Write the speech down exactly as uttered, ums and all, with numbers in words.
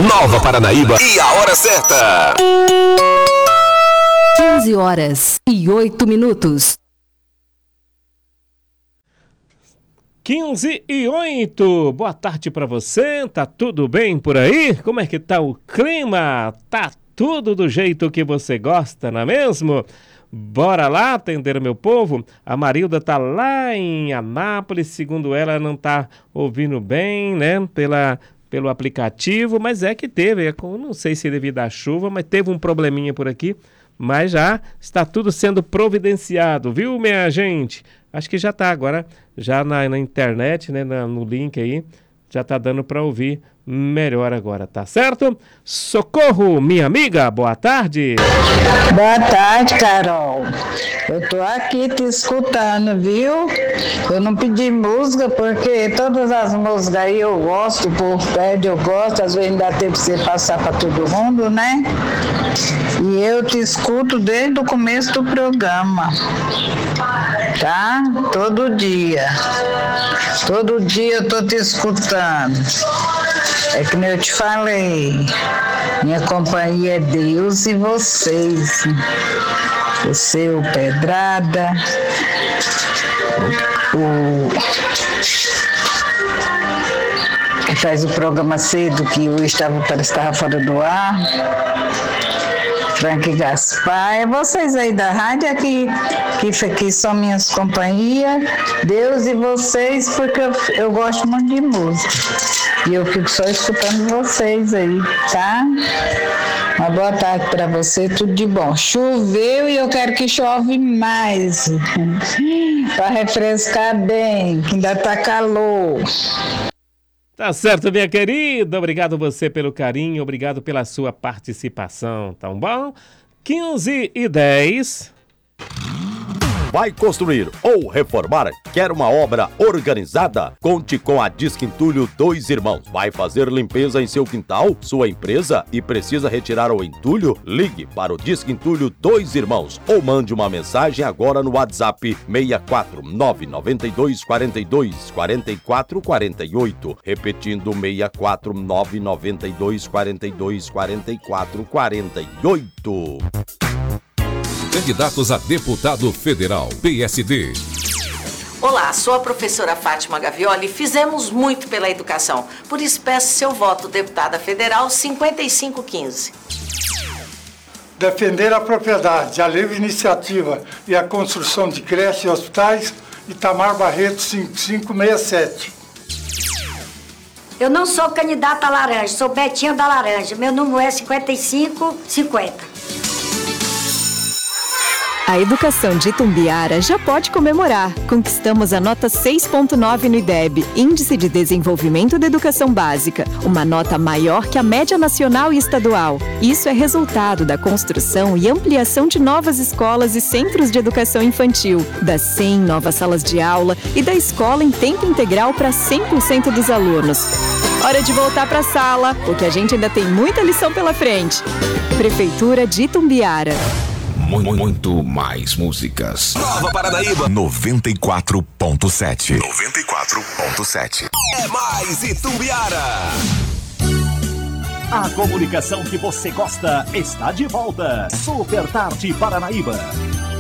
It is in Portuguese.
Nova Paranaíba e a hora certa. quinze horas e oito minutos. quinze e oito. Boa tarde pra você. Tá tudo bem por aí? Como é que tá o clima? Tá tudo do jeito que você gosta, não é mesmo? Bora lá atender meu povo. A Marilda tá lá em Anápolis, segundo ela não tá ouvindo bem, né, pela, pelo aplicativo, mas é que teve, é, não sei se devido à chuva, mas teve um probleminha por aqui, mas já está tudo sendo providenciado, viu, minha gente? Acho que já tá agora, já na, na internet, né, na, no link aí, já tá dando para ouvir melhor agora, tá certo? Socorro, minha amiga, boa tarde. Boa tarde, Carol. Eu tô aqui te escutando, viu? Eu não pedi música porque todas as músicas aí eu gosto, o povo pede, eu gosto, às vezes não dá tempo de você passar para todo mundo, né? E eu te escuto desde o começo do programa, tá? Todo dia. Todo dia eu tô te escutando. É que nem eu te falei, minha companhia é Deus e vocês. Você, o Pedrada, o, o que faz o programa cedo, que hoje estava, parece que estava fora do ar, Frank Gaspar, é vocês aí da rádio aqui, que, que são minhas companhias, Deus e vocês, porque eu, eu gosto muito de música. E eu fico só escutando vocês aí, tá? Uma boa tarde para você, tudo de bom. Choveu e eu quero que chove mais, para refrescar bem, que ainda tá calor. Tá certo, minha querida. Obrigado você pelo carinho, obrigado pela sua participação, tá bom? quinze e dez. Vai construir ou reformar? Quer uma obra organizada? Conte com a Disque Entulho Dois Irmãos. Vai fazer limpeza em seu quintal, sua empresa e precisa retirar o entulho? Ligue para o Disque Entulho Dois Irmãos ou mande uma mensagem agora no WhatsApp seis quatro nove nove dois quatro dois quatro quatro quatro oito. Repetindo seis quatro nove nove dois quatro dois quatro quatro quatro oito. Candidatos a deputado federal, P S D. Olá, sou a professora Fátima Gavioli. Fizemos muito pela educação. Por isso peço seu voto, deputada federal cinquenta e cinco quinze. Defender a propriedade, a livre iniciativa e a construção de creches e hospitais, Itamar Barreto cinco cinco seis sete. Eu não sou candidata a laranja, sou Betinha da Laranja. Meu número é cinquenta e cinco cinquenta. A educação de Itumbiara já pode comemorar. Conquistamos a nota seis ponto nove no I D E B, Índice de Desenvolvimento da Educação Básica, uma nota maior que a média nacional e estadual. Isso é resultado da construção e ampliação de novas escolas e centros de educação infantil, das cem novas salas de aula e da escola em tempo integral para cem por cento dos alunos. Hora de voltar para a sala, porque a gente ainda tem muita lição pela frente. Prefeitura de Itumbiara. Muito mais músicas. Nova Paranaíba noventa e quatro ponto sete. noventa e quatro ponto sete. É mais Itumbiara. A comunicação que você gosta está de volta. Super Tarde Paranaíba.